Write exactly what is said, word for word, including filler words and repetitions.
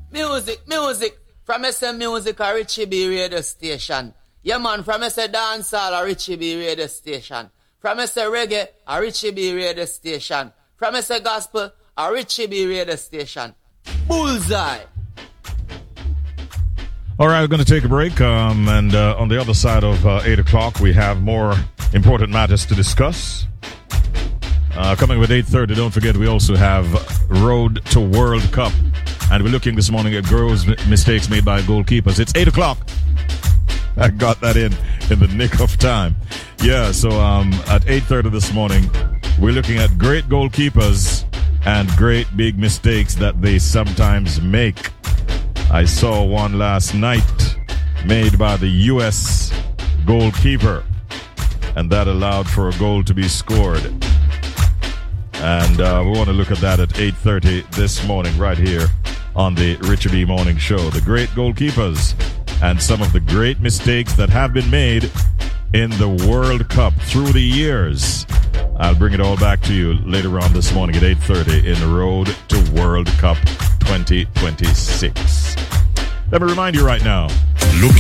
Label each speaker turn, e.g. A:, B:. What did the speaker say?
A: Music, music. From S M Music or Richie B radio station. Yeah man, from S M Dancehall or Richie B radio station. From S M Reggae or Richie B radio station. From S M Gospel or Richie B radio station. Bullseye.
B: All right, we're going to take a break. Um, and uh, on the other side of uh, eight o'clock, we have more important matters to discuss. Uh, coming with eight thirty, don't forget we also have Road to World Cup. And we're looking this morning at girls' mistakes made by goalkeepers. It's eight o'clock. I got that in in the nick of time. Yeah, so um, at eight thirty this morning, we're looking at great goalkeepers and great big mistakes that they sometimes make. I saw one last night made by the U S goalkeeper, and that allowed for a goal to be scored. And uh, we want to look at that at eight thirty this morning right here on the Richard B. Morning Show. The great goalkeepers and some of the great mistakes that have been made in the World Cup through the years. I'll bring it all back to you later on this morning at eight thirty in the Road to World Cup twenty twenty-six. Let me remind you right now. Look